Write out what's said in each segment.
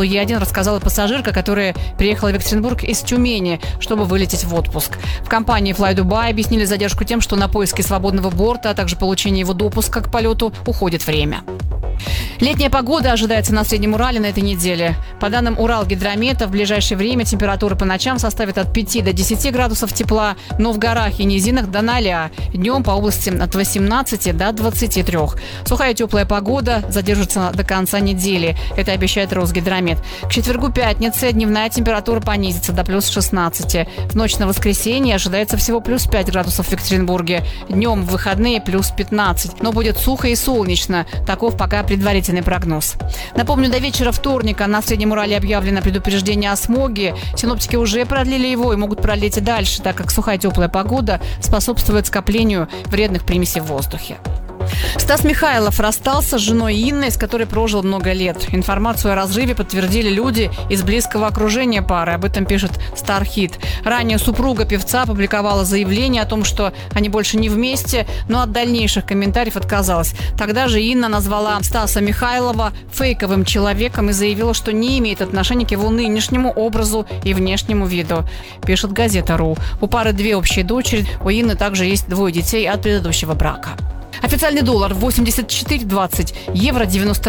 телеканалу Е1 рассказала пассажирка, которая приехала в Екатеринбург из Тюмени, чтобы вылететь в отпуск. В компании Fly Dubai объяснили задержку тем, что на поиски свободного борта, а также получение его допуска к полету уходит время. Летняя погода ожидается на Среднем Урале на этой неделе. По данным Уралгидромета, в ближайшее время температура по ночам составит от 5 до 10 градусов тепла, но в горах и низинах до 0. Днем по области от 18 до 23. Сухая теплая погода задержится до конца недели. Это обещает Росгидромет. К четвергу-пятнице дневная температура понизится до плюс 16. В ночь на воскресенье ожидается всего плюс 5 градусов в Екатеринбурге. Днем в выходные плюс 15. Но будет сухо и солнечно. Таков пока предварительный прогноз. Напомню, до вечера вторника на Среднем Урале объявлено предупреждение о смоге. Синоптики уже продлили его и могут продлить и дальше, так как сухая теплая погода способствует скоплению вредных примесей в воздухе. Стас Михайлов расстался с женой Инной, с которой прожил много лет. Информацию о разрыве подтвердили люди из близкого окружения пары. Об этом пишет Стархит. Ранее супруга певца опубликовала заявление о том, что они больше не вместе, но от дальнейших комментариев отказалась. Тогда же Инна назвала Стаса Михайлова фейковым человеком и заявила, что не имеет отношения к его нынешнему образу и внешнему виду. Пишет газета.ру. У пары 2 общие дочери. У Инны также есть 2 детей от предыдущего брака. Официальный доллар 84.20, евро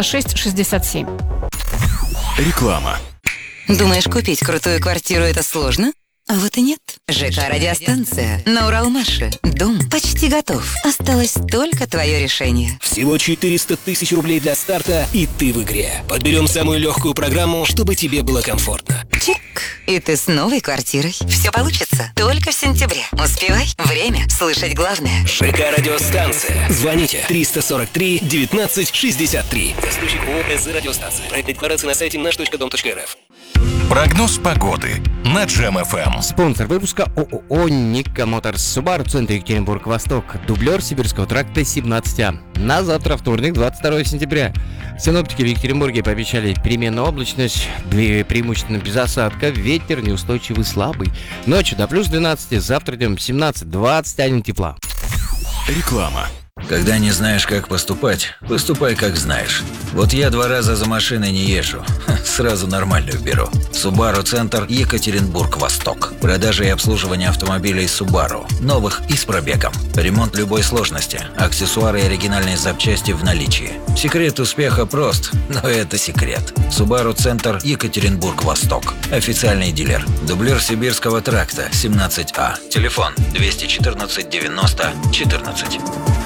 96.67. Реклама. Думаешь, купить крутую квартиру – это сложно? А вот и нет. ЖК «Радиостанция» на Уралмаше. Дом почти готов. Осталось только твое решение. Всего 400 тысяч рублей для старта, и ты в игре. Подберем самую легкую программу, чтобы тебе было комфортно. Чик! И ты с новой квартирой. Все получится только в сентябре. Успевай. Время слышать главное. ЖК «Радиостанция». Звоните 343 19 63. Застройщик ООО «СЗ Радиостанция». Проект декларации на сайте наш.дом.рф. Прогноз погоды на Джем ФМ. Спонсор выпуска ООО «Ника Моторс». Субару, центр Екатеринбург-Восток. Дублер Сибирского тракта 17А. На завтра, вторник, 22 сентября. Синоптики в Екатеринбурге пообещали переменную облачность, преимущественно без осадка, ветер неустойчивый слабый. Ночью до плюс 12, завтра днем 17-21 тепла. Реклама. Когда не знаешь, как поступать, поступай, как знаешь. Вот я 2 раза за машиной не езжу. Сразу нормальную беру. Субару Центр Екатеринбург-Восток. Продажа и обслуживание автомобилей Субару. Новых и с пробегом. Ремонт любой сложности. Аксессуары и оригинальные запчасти в наличии. Секрет успеха прост, но это секрет. Субару Центр Екатеринбург-Восток. Официальный дилер. Дублер Сибирского тракта 17А. Телефон 214 90 14.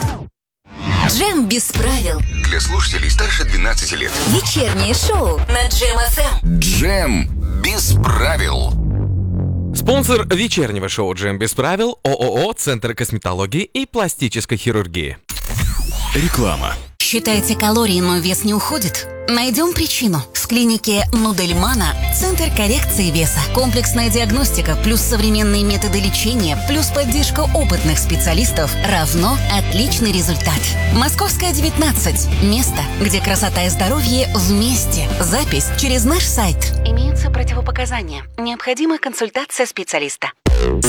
Джем без правил. Для слушателей старше 12 лет. Вечернее шоу на Джем ФМ. Джем без правил. Спонсор вечернего шоу «Джем без правил» ООО «Центр косметологии и пластической хирургии». Реклама. Считаете калории, но вес не уходит? Найдем причину. В клинике Нудельмана Центр коррекции веса. Комплексная диагностика плюс современные методы лечения плюс поддержка опытных специалистов равно отличный результат. Московская, 19. Место, где красота и здоровье вместе. Запись через наш сайт. Имеются противопоказания. Необходима консультация специалиста.